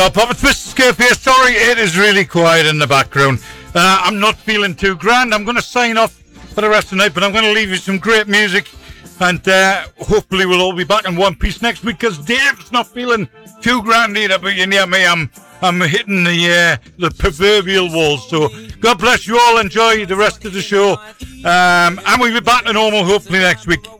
Puppets, Mr. Scareface, sorry, it is really quiet in the background. I'm not feeling too grand. I'm going to sign off for the rest of the night, but I'm going to leave you some great music, and hopefully we'll all be back in one piece next week, because Dave's not feeling too grand either, but you know me, I'm hitting the proverbial walls. So God bless you all, enjoy the rest of the show, and we'll be back to normal hopefully next week.